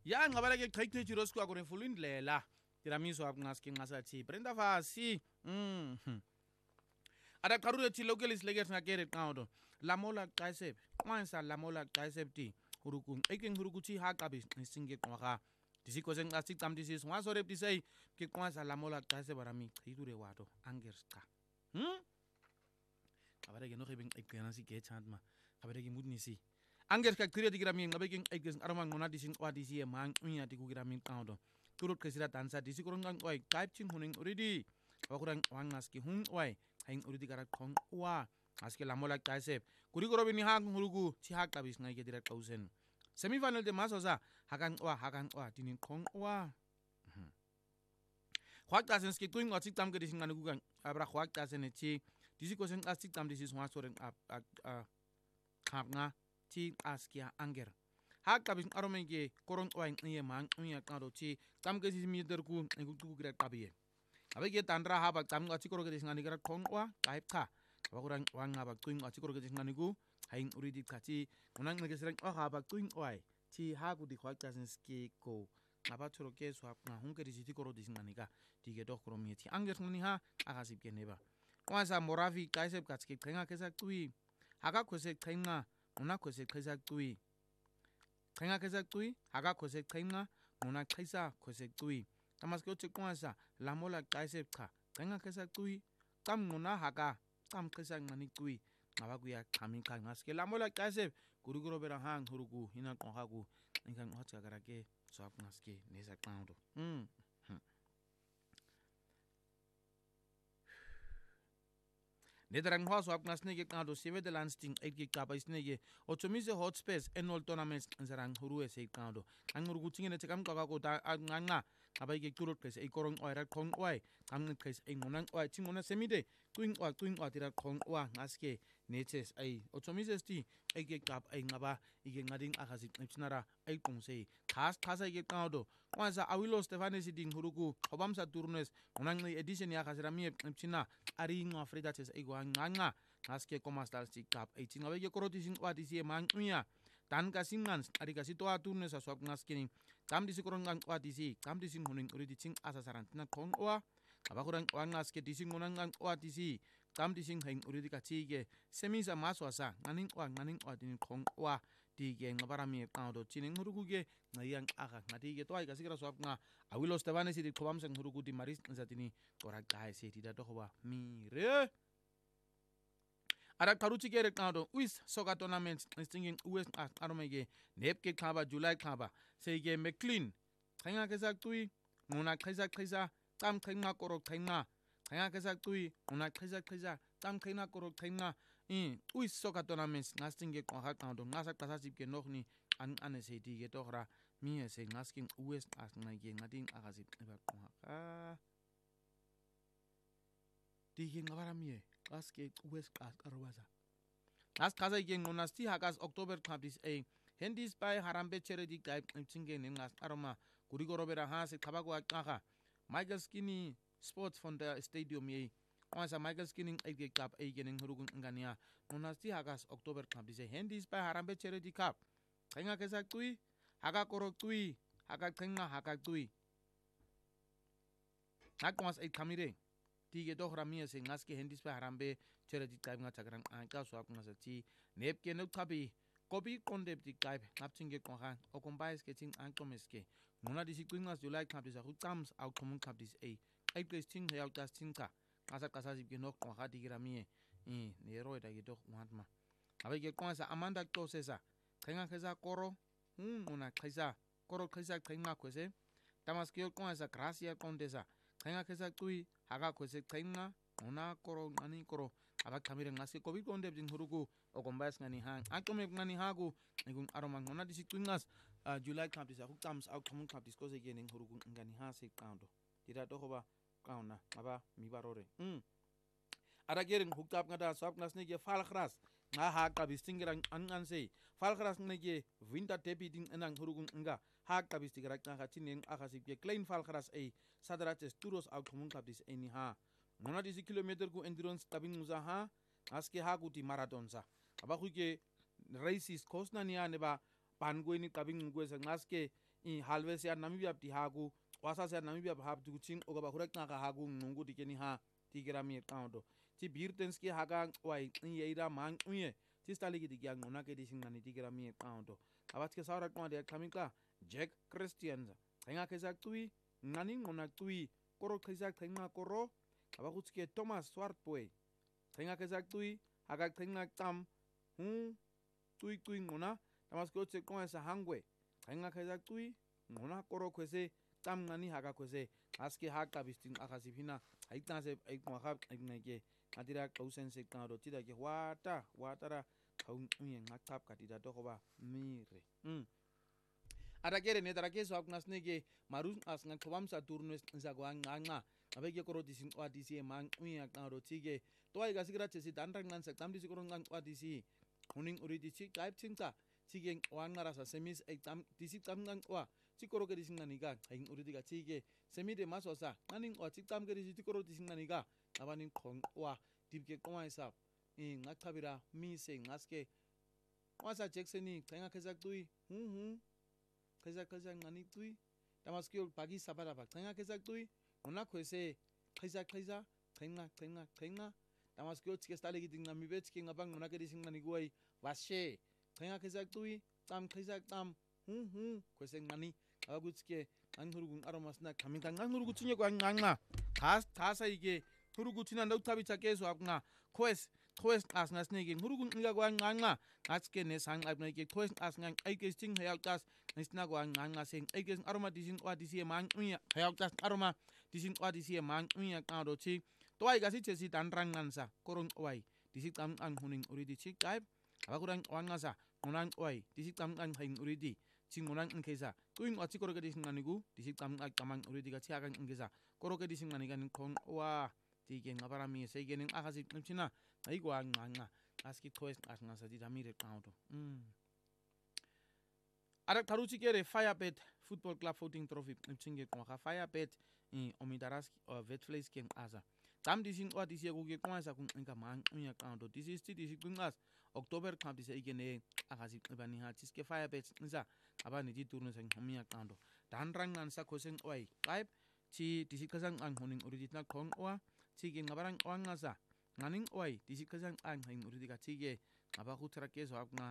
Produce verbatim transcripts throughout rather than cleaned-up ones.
Ya ngabala ke qhayiqhe jiros kwa gore mfulu indlela tiramiso akungaski ngasathi Brenda Fassie mhm ada qarure thile ke lisleke ngakere qawdo lamola qaiseb qwansa lamola qaiseb ti huruku eking huruku thi ha qabi singe qwaga disiko senqa sicam disis ngwasore disay ke qwansa lamola qaiseb rami qhidure wato angersqa hm abare ke no gebeng eqena si ke chandma abare ke mudnisi anger ka qhire dikira mi ngabe ke eqes arama ngona disin qwa disi mang unya dikukira mi qawdo turut qesira dansa disiko ngang qoi qaib chin huning uridi wakurang wangaski hun oi haing uridi kara khong wa aske lamola qaiseb kuri koro bini hang hurugu chi ha qabis ngai ke dira qausen semifinal de masosa hakan wa hakan wa dinin khong wa khwaqta senski tuing wa tiktam ke disin ngani kugang abra khwaqta seneti disiko sen astiktam disis wa soren a a khapnga ti askia anger ha qabis aromenge koron wa ngiye mang unya qado ti tam ke simi derku ngutu gira qabiye abeke tandra ha ba tam ngati koro ke disin ngani kara khong wa qaib kha wakurang wanga ba tuing wa tikoro ke disin ngani ku haing uridi khati unang nge serang wa ha ba tuing oi ti ha ku di khwaqta senski ko ngaba thoro ke swap nga hunke di siti koro disin ngani ka dige doch koro mi ti anger ngani ha agasip ke neba kwasa moravi qaiseb katske qenga kesa tui haga khose qenga una khose qesa tui qenga kesa tui haga khose qenga una qesa khose tui tamaske uthi kwasa lamola qaiseb cha qenga kesa tui qam nguna haga qam qesa ngani tui ngaba kuya qami kha ngaske lamola qaiseb guruguro bera hang hurugu hina qonga ku ingang hotsa karake swap ngaske nesa qando hm Nederang hwa swap ngasne ke qado sive de landsting eight ke qaba isne ke otomise hot space annual tournaments nzarang huru ese qado anguru kutingene tekam qaka ko ta nganga abai ke turut kese ikorong oira khong oi amne kese ingonang oi tingona semide tuing oi tuing oi tira khong wa ngaske netes ai otomise sti ai ke qab ai ngaba ike ngading akasi qipsinara ai qongse khas khasa ke qado kwanza awilo Stephanie siding huruku hobamsa turnes ngonang edition ya khasira mi qipsina ari ngwa freda tes ai nganga ngaske komastal sti qab ai tingabe ke koroti sin wa disi manguya dan kasingan ari kasi to aturnes aswap ngaskini tam disi korong ngang wa disi tam disi huning uri dicing asasaran tina khong wa abakurang wangas ke disi ngonang ngang wa disi tam disi heng uri dikatige semisa maswasa nganing wa nganing wa din khong wa tige ngabarami qado chining huruguge ngayang aga ngatige to ai kasikra swap nga awilo stevane sidi khobam sang hurugu di maris nzatini tora kai se ti da to wa mire Ada karuchi kere qado uis soka tournament stinging us aromege nepke khaba July khaba sege McLean khenga kesa tui nguna khisa khisa tam khenga koro khenga khenga kesa tui nguna khisa khisa tam khenga koro khenga i uis soka tournament ngastinge qha qado ngasa qasa sipke nokhni an aneseti ke tohra mi ese ngasking us as ngage ngading akasip ba qha Digi ngabara mi aske us as arwaza as kaza ke ngonasti hagas October twenty eight Hendis by Harambe Cheredi Guy Tinge Ningas Aroma, Gurigoro Bera Hase, Kabago Akaha, Michael Skinny Sports from the Stadium Ye. Once a Michael Skinning Egg Cup Again in Hurugun Ngania, Nonasti Hagas October Camp is a Hendis by Harambe Cheredi Cup. Hanga Kesakui, Haga Korokui, Haga Kenga Hakatui. Hakwas a Kamire. Tige dohra mi sing ngaske Hendis by Harambe Cheredi Time Natagram Anka Swap Nasati, Nepke no Tabi. Kopi kondep di kaib naptinge konga okombai sketching ankomeske nona disi kwingas July camp disa hutams au komun camp dis a ai testing he au tastinka kasa kasa sibke nok konga digira mie i nero da gedok wantma abe ke konsa Amanda Tosesa khenga khesa koro hun nona khesa koro khesa khenga kwese tamaske konsa Gracia Condesa khenga khesa tui haga kwese khenga nona koro ngani koro aba kamire ngasi kobi konde bin hurugu okombas ngani hang akome ngani hagu ngun aroma ngona disi twingas July camp disa hutams au komun camp disko se genen hurugu ngani ha se qando dira to hoba qauna aba mi barore mm ara geren hukap ngada swap ngasne ge falkhras nga ha ka bistingira an se falkhras nge winter tepi din enang hurugu nga ha ka bistingira ka tinen akasi ge klein falkhras e sadrates turos au komun camp dis eni ha Nona disi kilometer ku endurance tabing muza ha aske ha ku di marathon sa aba ku ke races kosna niya ne ba pan go ni tabing ngwe sa ngaske i halve se Namibia di haku wasa se Namibia hab du ching o ba hurek na ka haku ngungu di keni ha ti gira mi kaundo ti birtenski haga wai i eira man uye ti stali ki di yang ona ke di singani ti gira mi kaundo abat ke saura kwa de kamika Jack Christians thenga ke sa tui ngani ngona tui koro khisa thenga koro abakutske Thomas Swartboy thenga ke sa tui haga thenga tam hu tui tui ngona tamasko tse kwa sa hangwe thenga ke sa tui ngona koro kwese tam ngani haga kwese aske haka bisting akasipina haitna se aikwa khap aiknake atira kausen se karo tida ke wata watara kaun uye ngakap katida to ba mire mm ada kere ne tara keso aknas nege marus as ngan kobam sa turnes sa kwa nganga abeke koro disin kwa disi mang uye karo tige to ai gasigra chesi danrang nan sa tam disi koro ngan kwa disi huning uri disi type chinta tige wangara sa semis ekam disi tam ngan kwa tikoro ke disi ngani ga hain uri diga tige semi de masosa nganing kwa tikam ke disi tikoro disi ngani ga abani khong wa dibke kwa isa e ngakhabira mi se ngaske wasa Jacksoni thenga khesa tui hu hu khesa khesa ngani tui tamaskio bagi sabara ba thenga khesa tui ona khwese khesa khesa thenga thenga thenga tamaskio tike stale gi dinga mi bet ki ngabang ona ke dising ngani guai washe thenga khesa tui tam khesa tam hu hu khwese ngani agutske anhurugun aromasna kaminga nganhurugu tinye kwa nganga gas gasa ige hurugu tinanda utabi chakeso akna quest Toes as nas negi hurugun nga kwa nganga atske ne sang ab negi toes as ngang aikes ting hayal tas nisna kwa nganga sing aikes aroma disin kwa disi mang uya hayal tas aroma disin kwa disi mang uya kado chi toai gasi chesi tanrang nansa korong oi disi tam ang huning uridi chi type abakurang wangasa ngonang oi disi tam ang haing uridi ching ngonang ngkesa tuing wachi koroke disin nganigu disi tam ang tamang uridi ga chiagang ngkesa koroke disin nganigan kong wa tige ngabarami seigening akasi nimchina aigwa nganga aski toes as ngasa di damire kauto mm ada taruchi kere Firebird Football Club voting trophy nimchinge kwa Firebird i omidaraski o vetflays king asa tam disin wa disi ko ke kwa sa kun inga mang unya kauto disi sti disi kungas October kam disi igene akasi ibani ha chiske Firebird nza abani di turno sang homia kauto danrang nan sa kosen oi type chi disi kasang ang honing original kong wa chige ngabarang wangasa nganing oi disi kasang ang haing uridiga chige abakutra keso akna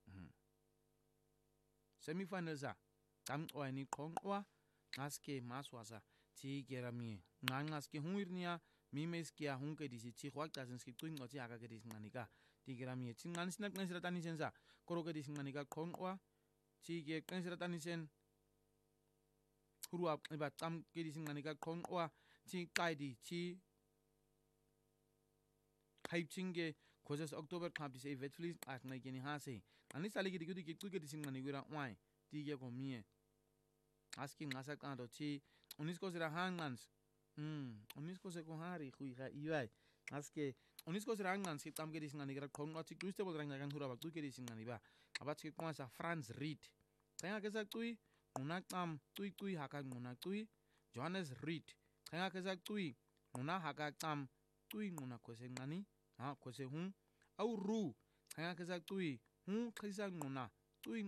semifinals a tam oi ni kong wa ngaske maswasa chige rami ngangaske huirnia mimeskia hunke disi chi khwak tasenski tuing ochi aga ke disi nganika tigrami chingan sinak nasira tani sensa koroke disi nganika kong wa chige kansira tani sen huruap iba tam ke disi nganika kong wa chi kaidi chi Kaipchinge causes October camp is a vetfleet at Nagini Hase. And this alleged to get quicker dissing money without wine. Tige for me. Asking Asakando Chi. Unisco sera hangmans. Hm. Unisco se kohari, Huiha Iwai. Aske Unisco sera hangmans, if I'm getting an egg con not to Christable Rangan Hura to get in Aniba. About Chiquans Franz Reed. Tangakazak tui, Unakam tui tui hakan Munakui. Johannes Reed. Tangakazak tui. Una hakakam tui Munakosengani. Ha kwese hun au ru hanga kesa tui hun khisa nguna tui